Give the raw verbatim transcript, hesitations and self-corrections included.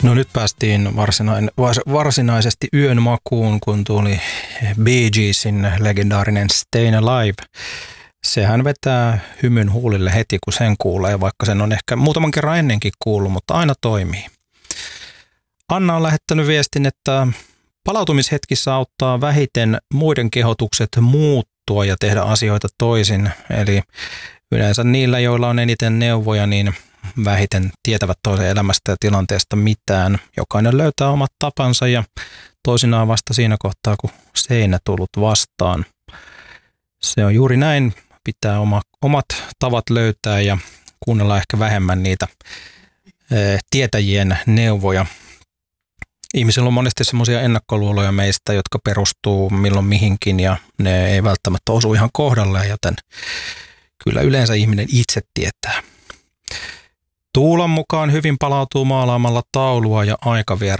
No nyt päästiin varsinain, varsinaisesti yön makuun, kun tuli Bee Geesin legendaarinen Stayin' Alive. Sehän vetää hymyn huulille heti, kun sen kuulee, vaikka sen on ehkä muutaman kerran ennenkin kuullut, mutta aina toimii. Anna on lähettänyt viestin, että palautumishetkissä auttaa vähiten muiden kehotukset muuttua ja tehdä asioita toisin. Eli yleensä niillä, joilla on eniten neuvoja, niin vähiten tietävät toisen elämästä ja tilanteesta mitään. Jokainen löytää omat tapansa ja toisinaan vasta siinä kohtaa, kun seinä tullut vastaan. Se on juuri näin. Pitää oma, omat tavat löytää ja kuunnella ehkä vähemmän niitä e, tietäjien neuvoja. Ihmisillä on monesti semmoisia ennakkoluuloja meistä, jotka perustuu milloin mihinkin ja ne ei välttämättä osu ihan kohdalleen, joten kyllä yleensä ihminen itse tietää. Tuulan mukaan hyvin palautuu maalaamalla taulua ja aikavier